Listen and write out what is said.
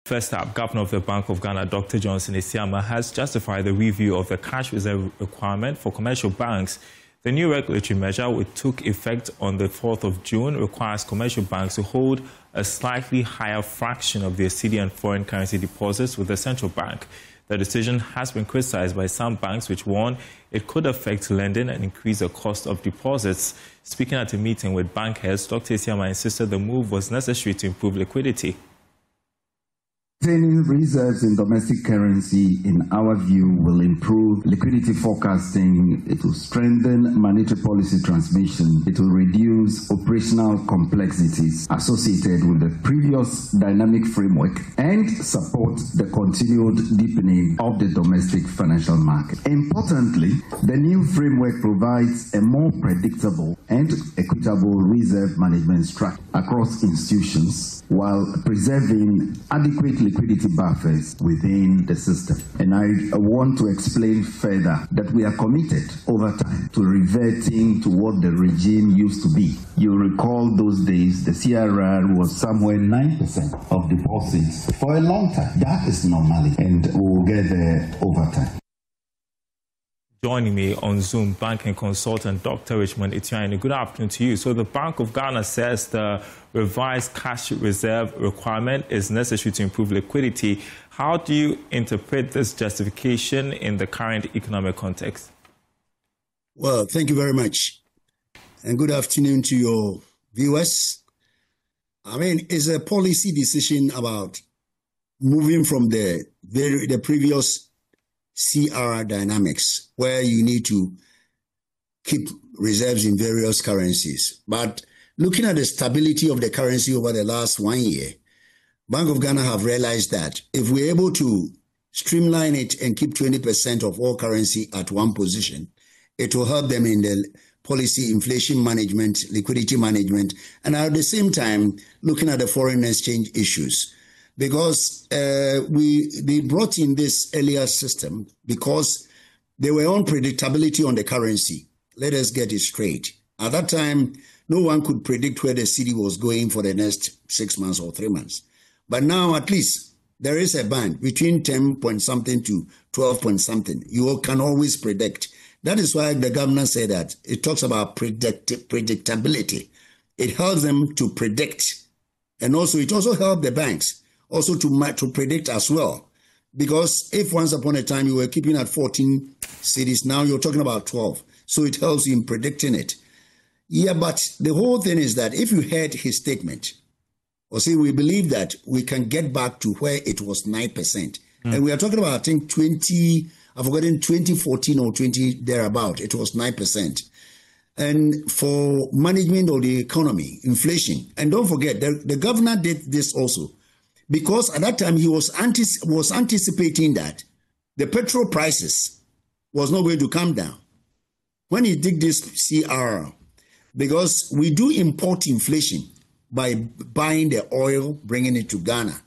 First up, Governor of the Bank of Ghana, Dr. Johnson Isiama, has justified the review of the cash reserve requirement for commercial banks. The new regulatory measure, which took effect on the 4th of June, requires commercial banks to hold a slightly higher fraction of their cedi and foreign currency deposits with the central bank. The decision has been criticized by some banks, which warn it could affect lending and increase the cost of deposits. Speaking at a meeting with bank heads, Dr. Isiama insisted the move was necessary to improve liquidity. Maintaining reserves in domestic currency, in our view, will improve liquidity forecasting, it will strengthen monetary policy transmission, it will reduce operational complexities associated with the previous dynamic framework, and support the continued deepening of the domestic financial market. Importantly, the new framework provides a more predictable and equitable reserve management structure across institutions while preserving adequate liquidity buffers within the system. And I want to explain further that we are committed over time to reverting to what the regime used to be. You recall those days, the CRR was somewhere 9% of deposits for a long time. That is normality, and we will get there over time. Joining me on Zoom, banking consultant Dr. Richmond Itiani. Good afternoon to you. So the Bank of Ghana says the revised cash reserve requirement is necessary to improve liquidity. How do you interpret this justification in the current economic context? Well, thank you very much. And good afternoon to your viewers. I mean, it's a policy decision about moving from the previous CR dynamics, where you need to keep reserves in various currencies. But looking at the stability of the currency over the last 1 year, Bank of Ghana have realized that if we're able to streamline it and keep 20% of all currency at one position, it will help them in the policy, inflation management, liquidity management, and at the same time, looking at the foreign exchange issues. Because they brought in this earlier system because there were unpredictability on the currency. Let us get it straight. At that time, no one could predict where the cedi was going for the next 6 months or 3 months. But now, at least, there is a band between 10 point something to 12 point something. You can always predict. That is why the governor said that it talks about predictability. It helps them to predict. And also, it also helps the banks also to predict as well. Because if once upon a time you were keeping at 14 cedis, now you're talking about 12. So it helps you in predicting it. Yeah, but the whole thing is that if you heard his statement, or say we believe that we can get back to where it was 9%. And we are talking about, I think, 2014 or 20 thereabout, it was 9%. And for management of the economy, inflation. And don't forget, the governor did this also. Because at that time, he was anticipating that the petrol prices was not going to come down. When he did this CR, because we do import inflation by buying the oil, bringing it to Ghana.